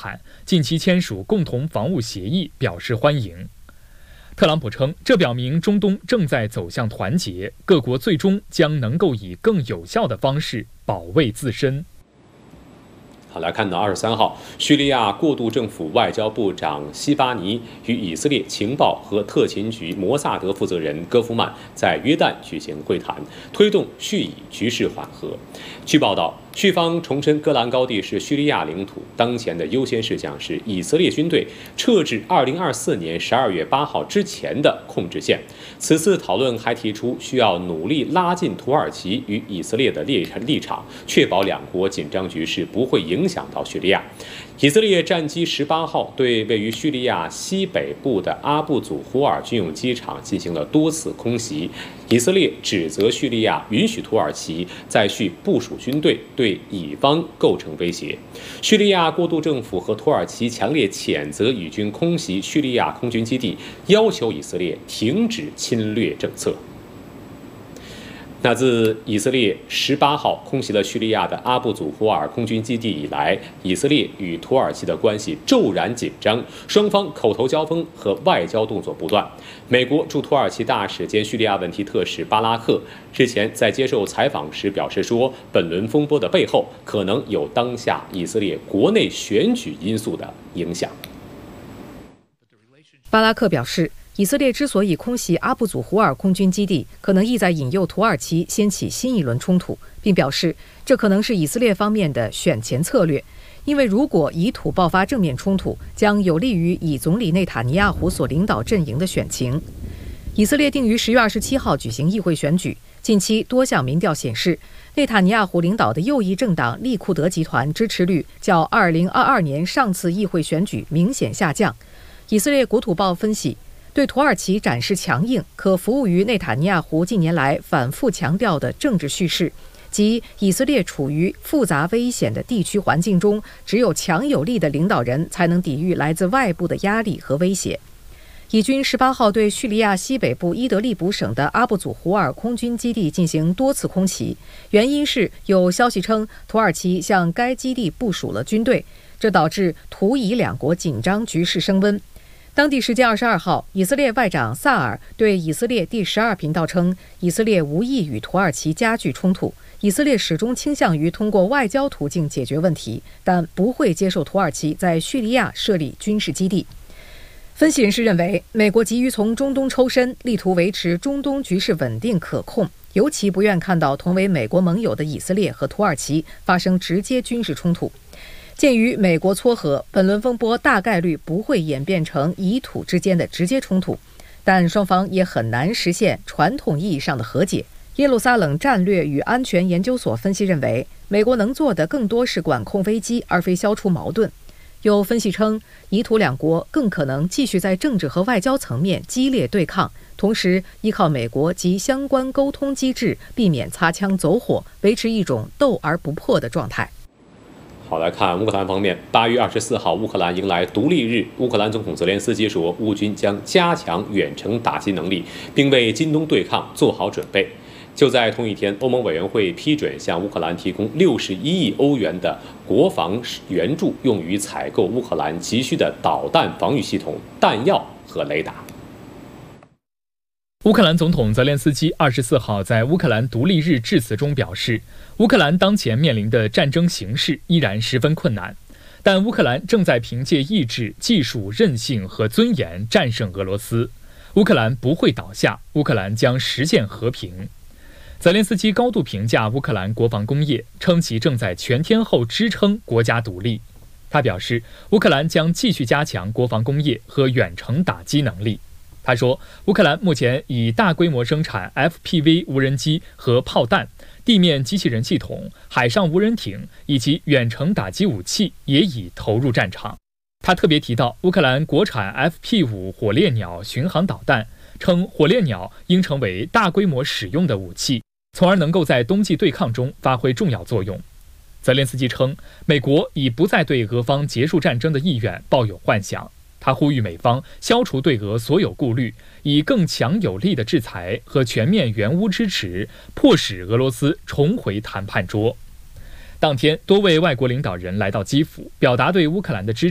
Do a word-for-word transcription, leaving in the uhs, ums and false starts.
坦近期签署共同防务协议表示欢迎。特朗普称，这表明中东正在走向团结，各国最终将能够以更有效的方式保卫自身。 好，来看到二十三号，叙利亚过渡政府外交部长西巴尼与以色列情报和特勤局摩萨德负责人戈夫曼在约旦举行会谈，推动叙以局势缓和。据报道，叙方重申戈兰高地是叙利亚领土，当前的优先事项是以色列军队撤至二零二四年十二月八号之前的控制线。此次讨论还提出需要努力拉近土耳其与以色列的立立场，确保两国紧张局势不会影响到叙利亚。以色列战机十八号对位于叙利亚西北部的阿布祖胡尔军用机场进行了多次空袭。以色列指责叙利亚允许土耳其在叙部署军队，对以方构成威胁。叙利亚过渡政府和土耳其强烈谴责以军空袭叙利亚空军基地，要求以色列停止侵略政策。那自以色列十八号空袭了叙利亚的阿布祖胡尔空军基地以来，以色列与土耳其的关系骤然紧张，双方口头交锋和外交动作不断。美国驻土耳其大使兼叙利亚问题特使巴拉克之前在接受采访时表示说，本轮风波的背后可能有当下以色列国内选举因素的影响。 巴拉克表示，以色列之所以空袭阿布祖胡尔空军基地，可能意在引诱土耳其掀起新一轮冲突，并表示这可能是以色列方面的选前策略，因为如果以土爆发正面冲突，将有利于以总理内塔尼亚胡所领导阵营的选情。以色列定于十月二十七号举行议会选举，近期多项民调显示，内塔尼亚胡领导的右翼政党利库德集团支持率较二零二二年上次议会选举明显下降。以色列国土报分析，对土耳其展示强硬，可服务于内塔尼亚胡近年来反复强调的政治叙事，即以色列处于复杂危险的地区环境中，只有强有力的领导人才能抵御来自外部的压力和威胁。以军十八号对叙利亚西北部伊德利卜省的阿布祖胡尔空军基地进行多次空袭，原因是有消息称土耳其向该基地部署了军队，这导致土以两国紧张局势升温。当地时间二十二号，以色列外长萨尔对以色列第十二频道称，以色列无意与土耳其加剧冲突，以色列始终倾向于通过外交途径解决问题，但不会接受土耳其在叙利亚设立军事基地。分析人士认为，美国急于从中东抽身，力图维持中东局势稳定可控，尤其不愿看到同为美国盟友的以色列和土耳其发生直接军事冲突。鉴于美国撮合，本轮风波大概率不会演变成以土之间的直接冲突，但双方也很难实现传统意义上的和解。耶路撒冷战略与安全研究所分析认为，美国能做的更多是管控危机，而非消除矛盾。有分析称，以土两国更可能继续在政治和外交层面激烈对抗，同时依靠美国及相关沟通机制，避免擦枪走火，维持一种斗而不破的状态。 好，来看乌克兰方面。八月二十四号，乌克兰迎来独立日。乌克兰总统泽连斯基说，乌军将加强远程打击能力，并为今冬对抗做好准备。就在同一天，欧盟委员会批准向乌克兰提供六十一亿欧元的国防援助，用于采购乌克兰急需的导弹防御系统、弹药和雷达。 乌克兰总统泽连斯基二十四号在乌克兰独立日致辞中表示，乌克兰当前面临的战争形势依然十分困难，但乌克兰正在凭借意志、技术、韧性和尊严战胜俄罗斯。乌克兰不会倒下，乌克兰将实现和平。泽连斯基高度评价乌克兰国防工业，称其正在全天候支撑国家独立。他表示，乌克兰将继续加强国防工业和远程打击能力。他说，乌克兰目前以大规模生产 F P V 无人机和炮弹、地面机器人系统、海上无人艇以及远程打击武器也已投入战场。他特别提到乌克兰国产 F P 五 火烈鸟巡航导弹，称火烈鸟应成为大规模使用的武器，从而能够在冬季对抗中发挥重要作用。泽连斯基称，美国已不再对俄方结束战争的意愿抱有幻想。他呼吁美方消除对俄所有顾虑，以更强有力的制裁和全面援乌支持，迫使俄罗斯重回谈判桌。当天，多位外国领导人来到基辅，表达对乌克兰的支持。